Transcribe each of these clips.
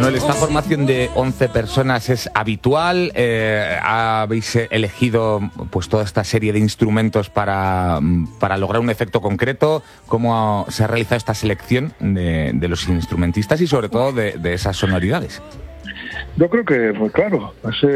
Manuel, ¿esta formación de 11 personas es habitual? ¿Habéis elegido pues toda esta serie de instrumentos para lograr un efecto concreto? ¿Cómo se ha realizado esta selección de los instrumentistas y sobre todo de esas sonoridades? Yo creo que, pues claro,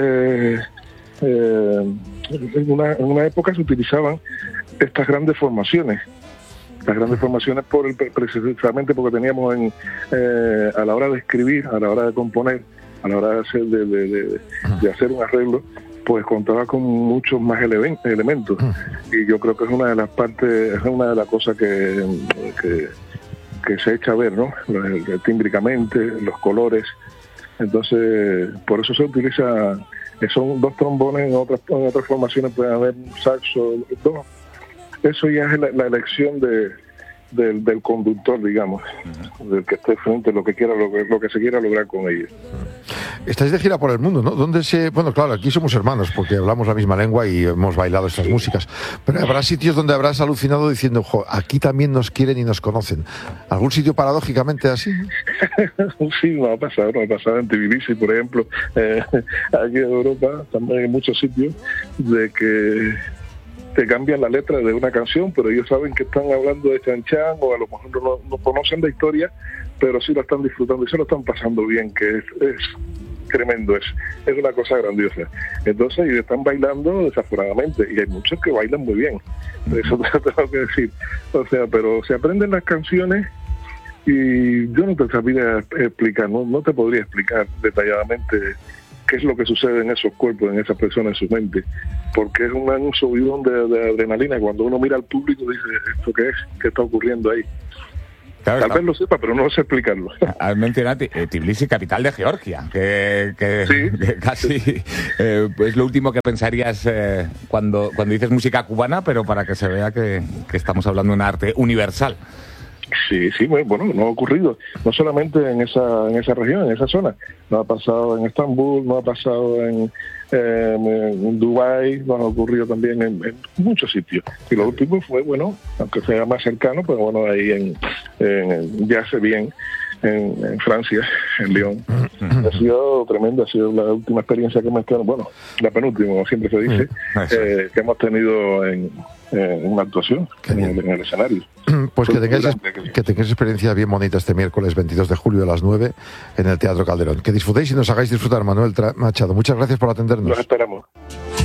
en una época se utilizaban estas grandes formaciones. Las grandes formaciones precisamente porque teníamos a la hora de escribir, a la hora de componer, a la hora de hacer un arreglo, pues contaba con muchos más elementos. Y yo creo que es una de las partes, es una de las cosas que se echa a ver, ¿no? Tímbricamente, los colores. Entonces, por eso se utiliza, son 2 trombones, en otras formaciones pueden haber un saxo, 2. Eso ya es la elección del conductor, digamos, del que esté frente, lo que se quiera lograr con ellos. Estáis de gira por el mundo, ¿no? Bueno, claro, aquí somos hermanos porque hablamos la misma lengua y hemos bailado estas músicas, pero habrá sitios donde habrás alucinado diciendo, aquí también nos quieren y nos conocen. ¿Algún sitio paradójicamente así? Sí, me ha pasado en Tbilisi, por ejemplo, aquí en Europa, también hay muchos sitios de que te cambian la letra de una canción, pero ellos saben que están hablando de Chan Chan, o a lo mejor no conocen la historia, pero sí lo están disfrutando y se lo están pasando bien, que es tremendo, es una cosa grandiosa. Entonces, y están bailando desaforadamente, y hay muchos que bailan muy bien, eso te tengo que decir. O sea, pero se aprenden las canciones y yo no te sabría explicar, no te podría explicar detalladamente qué es lo que sucede en esos cuerpos, en esas personas, en su mente, porque es un subidón de adrenalina. Cuando uno mira al público dice, ¿esto qué es? ¿Qué está ocurriendo ahí? Claro, tal vez lo sepa, pero no sé explicarlo. Has mencionado Tbilisi, capital de Georgia, que casi es lo último que pensarías cuando dices música cubana, pero para que se vea que estamos hablando de un arte universal. Sí, bueno, no ha ocurrido, no solamente en esa región, en esa zona, no ha pasado en Estambul, no ha pasado en Dubái, no ha ocurrido también en muchos sitios. Y lo último fue, bueno, aunque sea más cercano, pero bueno, ahí ya hace bien, en Francia, en Lyon. Ha sido tremendo, ha sido la última experiencia que hemos tenido, bueno, la penúltima, como siempre se dice, que hemos tenido en una actuación en el escenario. Pues que tengáis experiencia bien bonita este miércoles 22 de julio a las 9 en el Teatro Calderón. Que disfrutéis y nos hagáis disfrutar, Manuel Machado. Muchas gracias por atendernos. Los esperamos.